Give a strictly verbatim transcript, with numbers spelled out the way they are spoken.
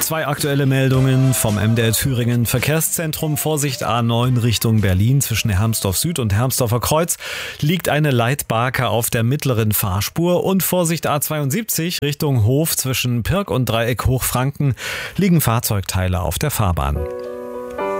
Zwei aktuelle Meldungen vom M D R Thüringen Verkehrszentrum. Vorsicht A neun Richtung Berlin zwischen Hermsdorf Süd und Hermsdorfer Kreuz liegt eine Leitbarke auf der mittleren Fahrspur und Vorsicht A zweiundsiebzig Richtung Hof zwischen Pirk und Dreieck Hochfranken liegen Fahrzeugteile auf der Fahrbahn.